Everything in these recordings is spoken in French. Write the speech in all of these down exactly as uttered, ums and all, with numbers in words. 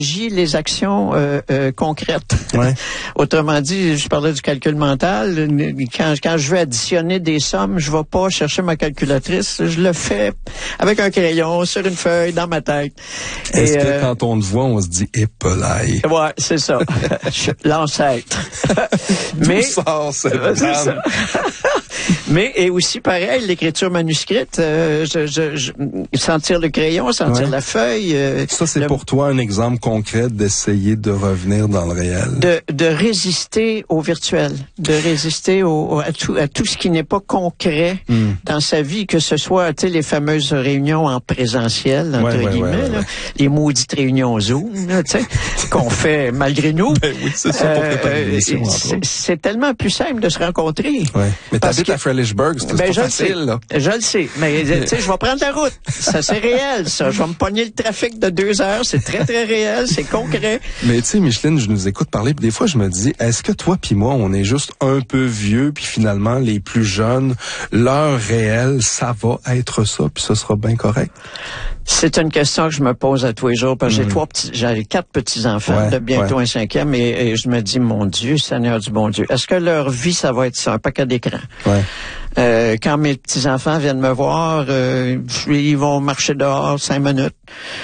les actions euh, euh, concrètes. Ouais. Autrement dit, je parlais du calcul mental. Quand, quand je veux additionner des sommes, je vais pas chercher ma calculatrice. Je le fais avec un crayon, sur une feuille, dans ma tête. Est-ce Et, que euh, quand on te voit, on se dit « épelaille ». Ouais, c'est ça. L'ancêtre. Mais D'où sort cette euh, c'est ça. dame? Mais et aussi pareil, l'écriture manuscrite, euh, je, je, je, sentir le crayon, sentir Ouais. la feuille. Euh, Ça, c'est le, pour toi un exemple concret d'essayer de revenir dans le réel. de, de résister au virtuel, de résister au, à, tout, à tout ce qui n'est pas concret Mm. dans sa vie, que ce soit, tu sais, les fameuses réunions en présentiel, entre Ouais, ouais, guillemets, ouais, ouais, là, ouais. les maudites réunions Zoom, là, tu sais, qu'on fait malgré nous. Ben oui, c'est ça pour préparer l'émission, entre c'est, autres. c'est tellement plus simple de se rencontrer. Ouais. Mais Parce t'habites que- à Frelichburg, c'est Ben, pas je le facile, sais. là. Je le sais. Mais, tu sais, je vais prendre la route. Ça, c'est réel, ça. Je vais me pogner le trafic de deux heures. C'est très, très réel. C'est concret. Mais tu sais, Micheline, je nous écoute parler, puis des fois, je me dis, est-ce que toi puis moi, on est juste un peu vieux, puis finalement, les plus jeunes, leur réel, ça va être ça, puis ce sera bien correct? C'est une question que je me pose à tous les jours parce que j'ai trois petits, j'ai quatre petits-enfants, Ouais, de bientôt ouais. un cinquième, et, et je me dis, mon Dieu, Seigneur du bon Dieu, est-ce que leur vie, ça va être ça, un paquet d'écran? Ouais. Euh, quand mes petits-enfants viennent me voir, euh, ils vont marcher dehors cinq minutes,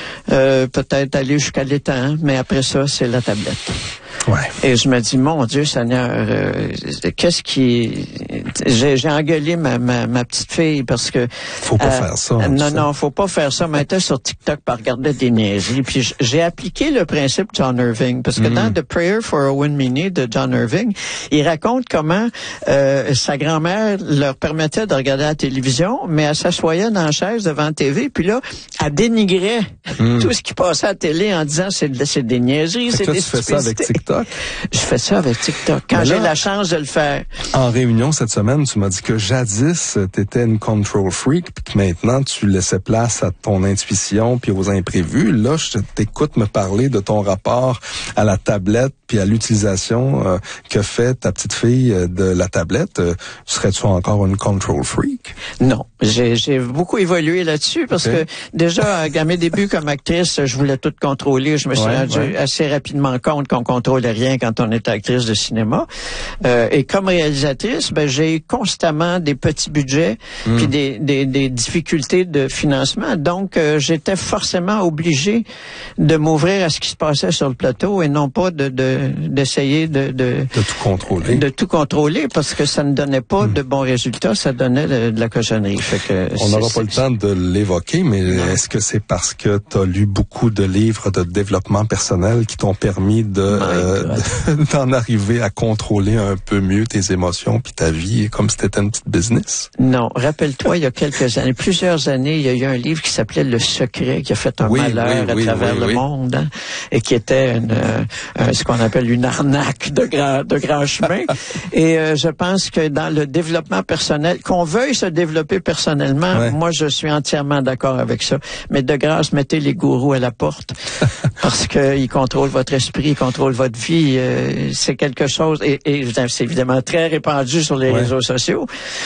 euh, peut-être aller jusqu'à l'étang, mais après ça, c'est la tablette. Ouais. Et je me dis, mon Dieu Seigneur, euh, qu'est-ce qui... J'ai, j'ai engueulé ma, ma, ma petite fille parce que... Faut pas euh, faire ça. hein, Non, tu sais. non, faut pas faire ça. Mais elle était sur TikTok pour regarder des niaiseries. Puis j- j'ai appliqué le principe John Irving. Parce que Mm. dans The Prayer for Owen Meany de John Irving, il raconte comment euh, sa grand-mère leur permettait de regarder la télévision, mais elle s'assoyait dans la chaise devant la T V, puis là, elle dénigrait Mm. tout ce qui passait à la télé en disant c'est, de- c'est des niaiseries, Fait que c'est toi, des tu fais ça avec stupidités. TikTok. Je fais ça avec TikTok. Quand Mais j'ai là- la chance de le faire. En réunion cette semaine, tu m'as dit que jadis, tu étais une control freak, puis que maintenant, tu laissais place à ton intuition puis aux imprévus. Là, je t'écoute me parler de ton rapport à la tablette puis à l'utilisation euh, que fait ta petite fille euh, de la tablette. Euh, serais-tu encore une control freak? Non, j'ai, j'ai beaucoup évolué là-dessus parce Ok. que déjà, à mes débuts comme actrice, je voulais tout contrôler. Je me suis Ouais, rendu ouais. assez rapidement compte qu'on contrôlait rien quand on est actrice de cinéma. Euh, et comme réalisatrice, ben j'ai constamment des petits budgets Mm. puis des, des, des difficultés de financement. Donc, euh, j'étais forcément obligée de m'ouvrir à ce qui se passait sur le plateau et non pas de, de d'essayer de, de De tout contrôler. de tout contrôler parce que ça ne donnait pas de bons résultats, ça donnait de, de la cochonnerie. Fait que On c'est- n'aura pas le c'est- temps de l'évoquer, mais est-ce que c'est parce que tu as lu beaucoup de livres de développement personnel qui t'ont permis de, euh, de- d'en arriver à contrôler un peu mieux tes émotions puis ta vie comme si c'était une petite business? Non, rappelle-toi, il y a quelques années, plusieurs années, il y a eu un livre qui s'appelait Le Secret, qui a fait un Oui, malheur oui, à oui, travers oui, le oui. monde, hein, et qui était une, euh, euh, ce qu'on appelle une arnaque de grand, de grand chemin. Et euh, je pense que dans le développement personnel, qu'on veuille se développer personnellement, Ouais. moi je suis entièrement d'accord avec ça. Mais de grâce, mettez les gourous à la porte parce qu'ils contrôlent votre esprit, ils contrôlent votre vie. Euh, c'est quelque chose, et, et c'est évidemment très répandu sur les Ouais. réseaux sociaux.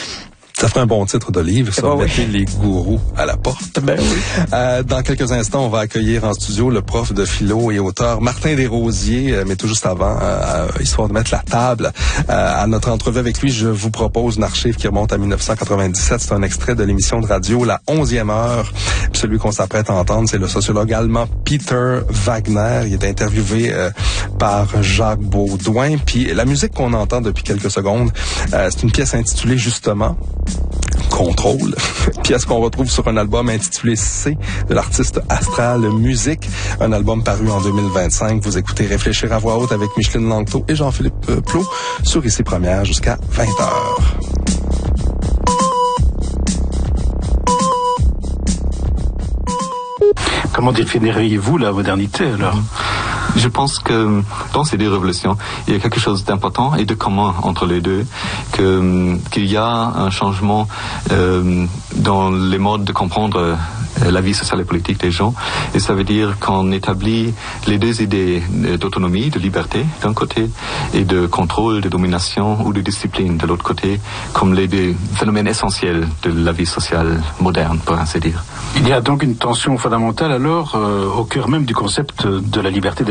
Ça ferait un bon titre de livre, ça, Ben oui. mettez les gourous à la porte. Ben oui. Euh, dans quelques instants, on va accueillir en studio le prof de philo et auteur Martin Desrosiers, euh, mais tout juste avant, euh, histoire de mettre la table euh, à notre entrevue avec lui, je vous propose une archive qui remonte à dix-neuf cent quatre-vingt-dix-sept. C'est un extrait de l'émission de radio La onzième heure. Puis celui qu'on s'apprête à entendre, c'est le sociologue allemand Peter Wagner. Il est interviewé euh, par Jacques Baudouin. Puis la musique qu'on entend depuis quelques secondes, euh, c'est une pièce intitulée justement Contrôle, pièce qu'on retrouve sur un album intitulé C de l'artiste Astral Musique, un album paru en deux mille vingt-cinq. Vous écoutez Réfléchir à voix haute avec Micheline Langto et Jean-Philippe euh, Plot sur Ici Première jusqu'à vingt heures. Comment définiriez-vous la modernité alors? Je pense que dans ces deux révolutions, il y a quelque chose d'important et de commun entre les deux, que, qu'il y a un changement euh, dans les modes de comprendre la vie sociale et politique des gens. Et ça veut dire qu'on établit les deux idées d'autonomie, de liberté d'un côté, et de contrôle, de domination ou de discipline de l'autre côté, comme les deux phénomènes essentiels de la vie sociale moderne, pour ainsi dire. Il y a donc une tension fondamentale alors euh, au cœur même du concept de la liberté